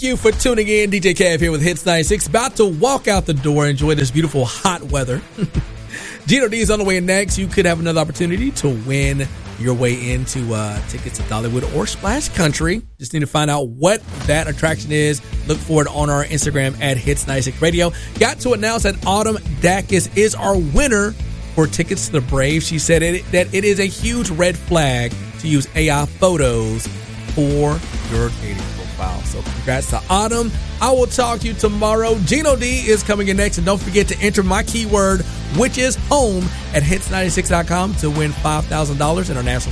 you for tuning in. DJ Cav here with Hits 96. About to walk out the door and enjoy this beautiful hot weather. Gino D is on the way next. You could have another opportunity to win your way into tickets to Dollywood or Splash Country. Just need to find out what that attraction is. Look for it on our Instagram at Hits 96 Radio. Got to announce that Autumn Dacus is our winner for tickets to the Braves. She said that it is a huge red flag to use AI photos for your dating profile. So congrats to Autumn. I will talk to you tomorrow. Gino D is coming in next. And don't forget to enter my keyword, which is home, at hits96.com to win $5,000 in our national